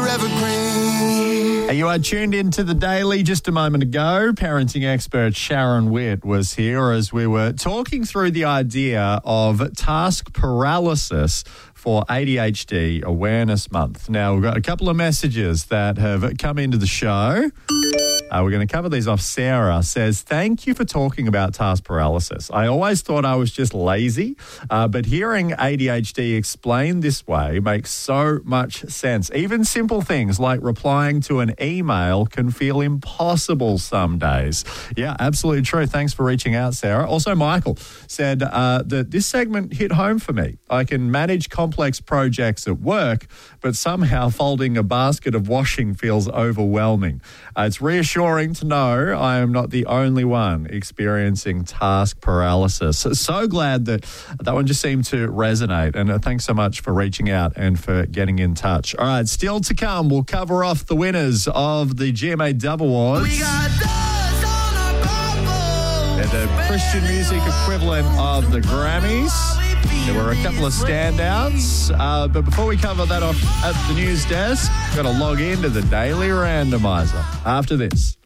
forever green. You are tuned into the Daily just a moment ago. Parenting expert Sharon Witt was here as we were talking through the idea of task paralysis for ADHD Awareness Month. Now, we've got a couple of messages that have come into the show. We're going to cover these off. Sarah says, thank you for talking about task paralysis. I always thought I was just lazy, but hearing ADHD explained this way makes so much sense. Even simple things like replying to an email can feel impossible some days. Yeah, absolutely true. Thanks for reaching out, Sarah. Also, Michael said that this segment hit home for me. I can manage complex projects at work, but somehow folding a basket of washing feels overwhelming. It's reassuring to know I am not the only one experiencing task paralysis. So glad that one just seemed to resonate. And thanks so much for reaching out and for getting in touch. All right, still to come, we'll cover off the winners of the GMA Dove Awards. We got dust on our bubble. They're the Christian music equivalent of the Grammys. There were a couple of standouts, but before we cover that off at the news desk, we've got to log into the Daily Randomizer after this.